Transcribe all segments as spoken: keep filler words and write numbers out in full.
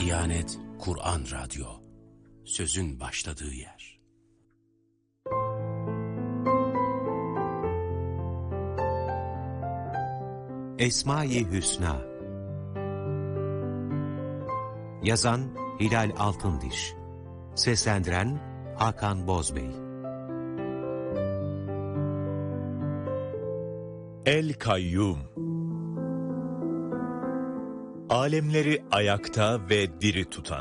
Diyanet Kur'an Radyo, sözün başladığı yer. Esma-i Hüsna. Yazan Hilal Altındiş, seslendiren Hakan Bozbey. El-Kayyum. Alemleri ayakta ve diri tutan.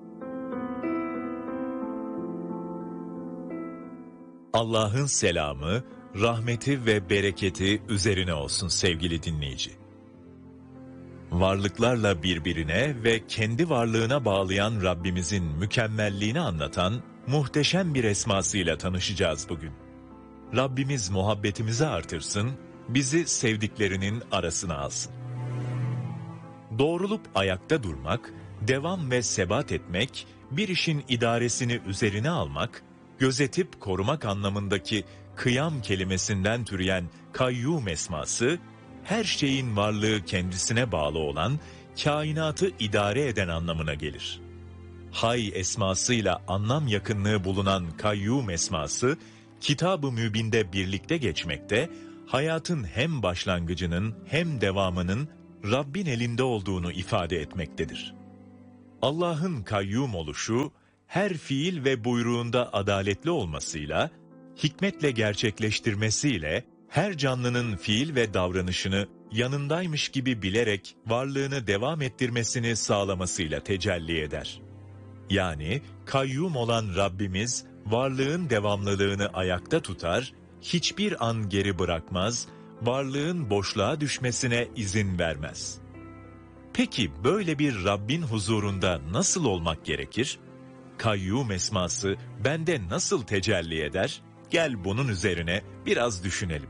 Allah'ın selamı, rahmeti ve bereketi üzerine olsun sevgili dinleyici. Varlıklarla birbirine ve kendi varlığına bağlayan Rabbimizin mükemmelliğini anlatan muhteşem bir esmasıyla tanışacağız bugün. Rabbimiz muhabbetimizi artırsın, bizi sevdiklerinin arasına alsın. Doğrulup ayakta durmak, devam ve sebat etmek, bir işin idaresini üzerine almak, gözetip korumak anlamındaki kıyam kelimesinden türeyen kayyum esması, her şeyin varlığı kendisine bağlı olan, kainatı idare eden anlamına gelir. Hay esmasıyla anlam yakınlığı bulunan kayyum esması, Kitab-ı Mübin'de birlikte geçmekte, hayatın hem başlangıcının hem devamının Rabbin elinde olduğunu ifade etmektedir. Allah'ın kayyum oluşu, her fiil ve buyruğunda adaletli olmasıyla, hikmetle gerçekleştirmesiyle, her canlının fiil ve davranışını yanındaymış gibi bilerek varlığını devam ettirmesini sağlamasıyla tecelli eder. Yani kayyum olan Rabbimiz, varlığın devamlılığını ayakta tutar, hiçbir an geri bırakmaz, varlığın boşluğa düşmesine izin vermez. Peki böyle bir Rabbin huzurunda nasıl olmak gerekir? Kayyum esması bende nasıl tecelli eder? Gel bunun üzerine biraz düşünelim.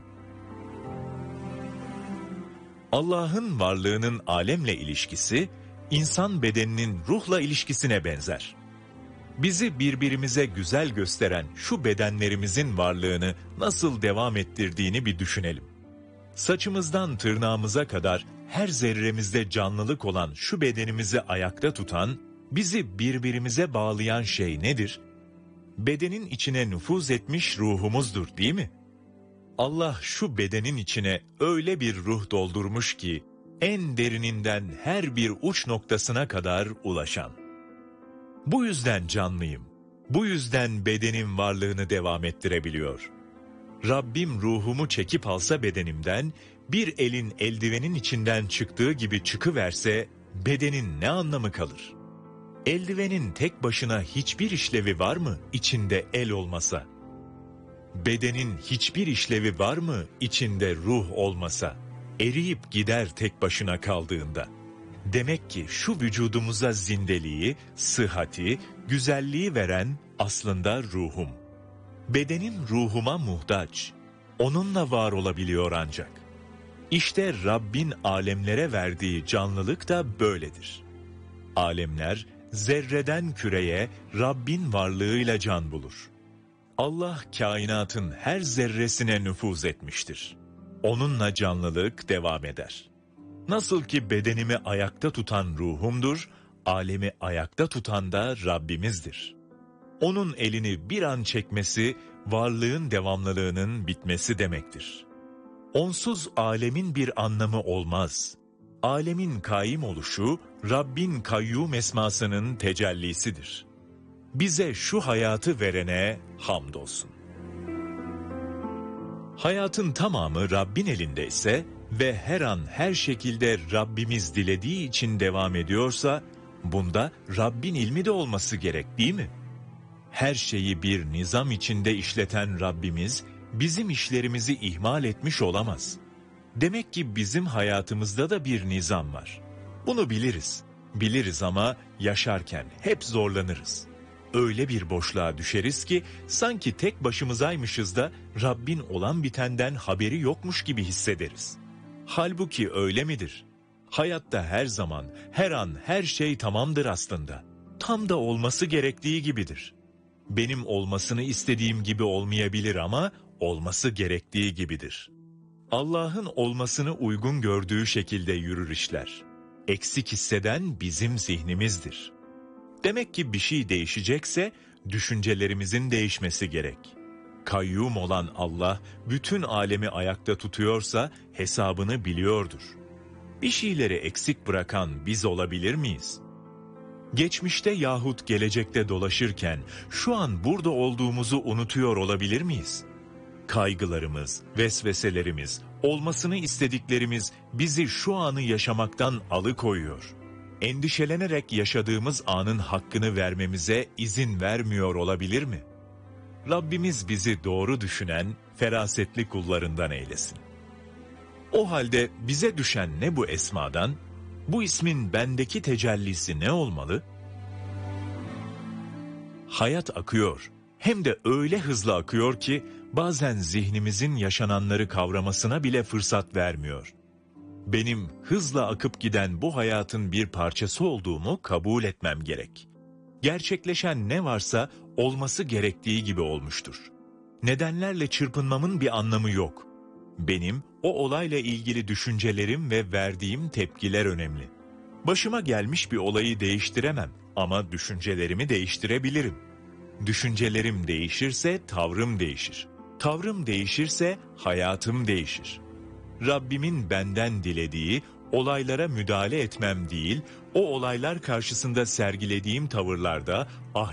Allah'ın varlığının alemle ilişkisi, insan bedeninin ruhla ilişkisine benzer. Bizi birbirimize güzel gösteren şu bedenlerimizin varlığını nasıl devam ettirdiğini bir düşünelim. Saçımızdan tırnağımıza kadar her zerremizde canlılık olan şu bedenimizi ayakta tutan, bizi birbirimize bağlayan şey nedir? Bedenin içine nüfuz etmiş ruhumuzdur, değil mi? Allah şu bedenin içine öyle bir ruh doldurmuş ki, en derininden her bir uç noktasına kadar ulaşan. Bu yüzden canlıyım, bu yüzden bedenim varlığını devam ettirebiliyor. Rabbim ruhumu çekip alsa bedenimden, bir elin eldivenin içinden çıktığı gibi çıkıverse, bedenin ne anlamı kalır? Eldivenin tek başına hiçbir işlevi var mı içinde el olmasa? Bedenin hiçbir işlevi var mı içinde ruh olmasa? Eriyip gider tek başına kaldığında. Demek ki şu vücudumuza zindeliği, sıhhati, güzelliği veren aslında ruhum. Bedenim ruhuma muhtaç. Onunla var olabiliyor ancak. İşte Rabbin alemlere verdiği canlılık da böyledir. Alemler zerreden küreye Rabbin varlığıyla can bulur. Allah kainatın her zerresine nüfuz etmiştir. Onunla canlılık devam eder. Nasıl ki bedenimi ayakta tutan ruhumdur, alemi ayakta tutan da Rabbimizdir. Onun elini bir an çekmesi, varlığın devamlılığının bitmesi demektir. Onsuz alemin bir anlamı olmaz. Alemin kaim oluşu, Rabbin kayyum esmasının tecellisidir. Bize şu hayatı verene hamdolsun. Hayatın tamamı Rabbin elindeyse ve her an her şekilde Rabbimiz dilediği için devam ediyorsa, bunda Rabbin ilmi de olması gerek, değil mi? Her şeyi bir nizam içinde işleten Rabbimiz, bizim işlerimizi ihmal etmiş olamaz. Demek ki bizim hayatımızda da bir nizam var. Bunu biliriz. Biliriz ama yaşarken hep zorlanırız. Öyle bir boşluğa düşeriz ki sanki tek başımızaymışız da Rabbin olan bitenden haberi yokmuş gibi hissederiz. Halbuki öyle midir? Hayatta her zaman, her an, her şey tamamdır aslında. Tam da olması gerektiği gibidir. Benim olmasını istediğim gibi olmayabilir ama olması gerektiği gibidir. Allah'ın olmasını uygun gördüğü şekilde yürür işler. Eksik hisseden bizim zihnimizdir. Demek ki bir şey değişecekse düşüncelerimizin değişmesi gerek. Kayyum olan Allah bütün alemi ayakta tutuyorsa hesabını biliyordur. Bir şeyleri eksik bırakan biz olabilir miyiz? Geçmişte yahut gelecekte dolaşırken şu an burada olduğumuzu unutuyor olabilir miyiz? Kaygılarımız, vesveselerimiz, olmasını istediklerimiz bizi şu anı yaşamaktan alıkoyuyor. Endişelenerek yaşadığımız anın hakkını vermemize izin vermiyor olabilir mi? Rabbimiz bizi doğru düşünen, ferasetli kullarından eylesin. O halde bize düşen ne bu esmadan, bu ismin bendeki tecellisi ne olmalı? Hayat akıyor, hem de öyle hızlı akıyor ki bazen zihnimizin yaşananları kavramasına bile fırsat vermiyor. Benim hızla akıp giden bu hayatın bir parçası olduğumu kabul etmem gerek. Gerçekleşen ne varsa olması gerektiği gibi olmuştur. Nedenlerle çırpınmamın bir anlamı yok. Benim o olayla ilgili düşüncelerim ve verdiğim tepkiler önemli. Başıma gelmiş bir olayı değiştiremem ama düşüncelerimi değiştirebilirim. Düşüncelerim değişirse tavrım değişir. Tavrım değişirse hayatım değişir. Rabbimin benden dilediği olaylara müdahale etmem değil, o olaylar karşısında sergilediğim tavırlarda